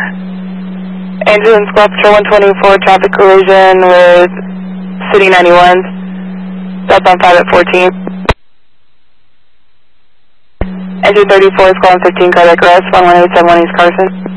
Engine Squad Patrol 124, traffic collision with City 91, southbound 5 at 14. Engine 34 is calling 15, cardiac arrest, 1187 East Carson.